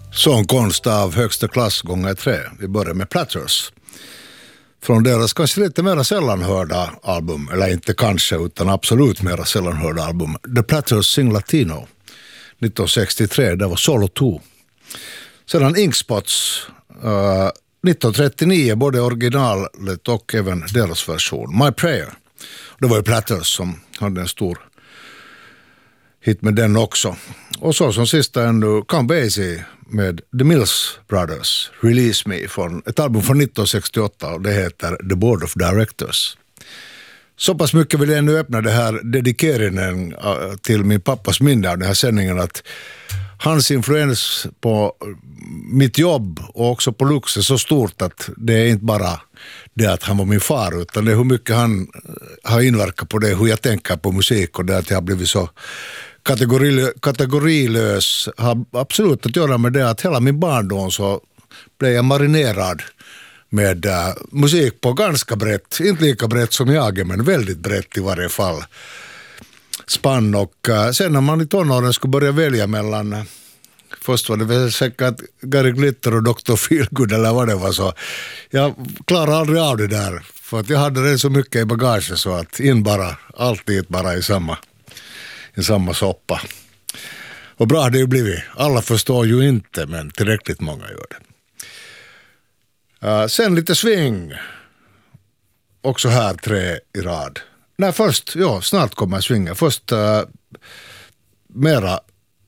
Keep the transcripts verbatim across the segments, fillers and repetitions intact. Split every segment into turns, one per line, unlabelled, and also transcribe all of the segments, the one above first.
Sångkonst av högsta klass gånger tre. Vi börjar med Platters. Från deras kanske lite mer sällanhörda album, eller inte kanske utan absolut mer sällanhörda album, The Platters Sing Latino nittonhundrasextiotre, det var Solo två. Sedan Inkspots uh, nittonhundratrettionio, både originalet och även deras version, My Prayer. Det var ju Platters som hade en stor hit med den också. Och så som sista ännu Count Basie med The Mills Brothers, Release Me, från ett album från nittonhundrasextioåtta, och det heter The Board of Directors. Så pass mycket vill jag nu öppna det här dedikeringen till min pappas minne av den här sändningen, att hans influens på mitt jobb och också på Lux är så stort att det är inte bara det att han var min far, utan det är hur mycket han har inverkat på det, hur jag tänker på musik, och det att jag har blivit så kategorilö, kategorilös har absolut att göra med det att hela min barndom så blev jag marinerad med uh, musik på ganska brett, inte lika brett som jag är, men väldigt brett i varje fall spann. Och uh, sen när man i tonåren skulle börja välja mellan uh, först var det väl säkert Gary Glitter och doktor Feelgood eller vad det var, så jag klarade aldrig av det där, för att jag hade det så mycket i bagage så att in bara, alltid bara i samma i samma soppa. Och bra har det ju blivit. Alla förstår ju inte, men tillräckligt många gör det. Uh, sen lite swing. Också här tre i rad. Nej, först, ja, snart kommer swinga. Först uh, mera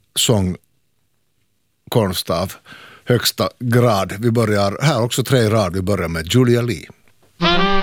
sångkonst av högsta grad. Vi börjar, här också tre i rad, vi börjar med Julia Lee.